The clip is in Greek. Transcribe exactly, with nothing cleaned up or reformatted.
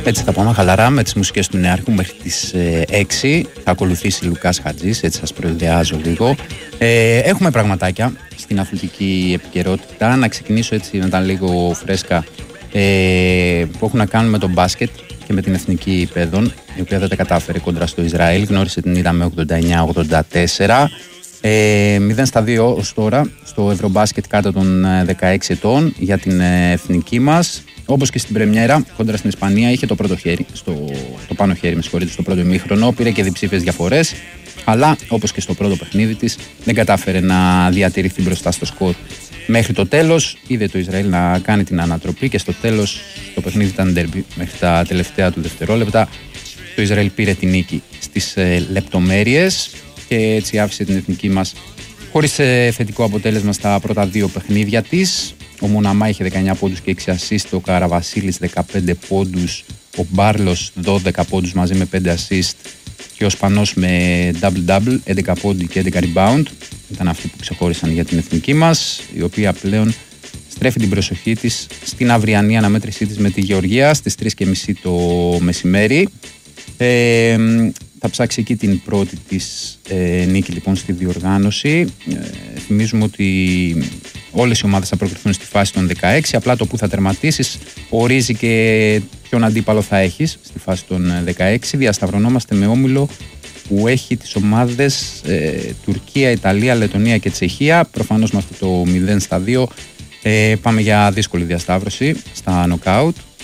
Έτσι θα πάμε χαλαρά με τις μουσικές του Νεάρχου μέχρι τις ε, έξι. Θα ακολουθήσει Λουκάς Χατζής, έτσι σας προειδεάζω λίγο. Ε, έχουμε πραγματάκια στην αθλητική επικαιρότητα. Να ξεκινήσω έτσι να τα λίγο φρέσκα ε, που έχουν να κάνουν με τον μπάσκετ και με την εθνική παιδών, η οποία δεν τα κατάφερε κόντρα στο Ισραήλ. Γνώρισε την είδα με ογδόντα εννιά ογδόντα τέσσερα. Ε, μηδέν στα δύο ως τώρα στο Ευρωμπάσκετ κάτω των δεκαέξι ετών για την εθνική μας. Όπως και στην πρεμιέρα κόντρα στην Ισπανία, είχε το πρώτο χέρι, στο, το πάνω χέρι, με συγχωρείτε, στο πρώτο ημίχρονο. Πήρε και διψήφιες διαφορές, αλλά όπως και στο πρώτο παιχνίδι της, δεν κατάφερε να διατηρηθεί μπροστά στο σκορ μέχρι το τέλος. Είδε το Ισραήλ να κάνει την ανατροπή και στο τέλος το παιχνίδι ήταν ντέρμπι. Μέχρι τα τελευταία του δευτερόλεπτα το Ισραήλ πήρε την νίκη στις ε, λεπτομέρειες και έτσι άφησε την εθνική μας χωρίς ε, θετικό αποτέλεσμα στα πρώτα δύο παιχνίδια της. Ο Μουναμά είχε δεκαεννιά πόντους και έξι assist, ο Καραβασίλης δεκαπέντε πόντους, ο Μπάρλος δώδεκα πόντους μαζί με πέντε assist και ο Σπανός με double-double, έντεκα πόντοι και έντεκα rebound. Ήταν αυτοί που ξεχώρισαν για την εθνική μας, η οποία πλέον στρέφει την προσοχή της στην αυριανή αναμέτρησή της με τη Γεωργία στις τρεις και μισή το μεσημέρι. Ε, θα ψάξει εκεί την πρώτη της ε, νίκη λοιπόν στη διοργάνωση. Ε, θυμίζουμε ότι όλες οι ομάδες θα προκριθούν στη φάση των δεκαέξι, απλά το που θα τερματίσεις ορίζει και ποιον αντίπαλο θα έχεις στη φάση των δεκαέξι. Διασταυρωνόμαστε με όμιλο που έχει τις ομάδες ε, Τουρκία, Ιταλία, Λετονία και Τσεχία. Προφανώς με αυτό το μηδέν στα δύο ε, πάμε για δύσκολη διασταύρωση στα νοκάουτ.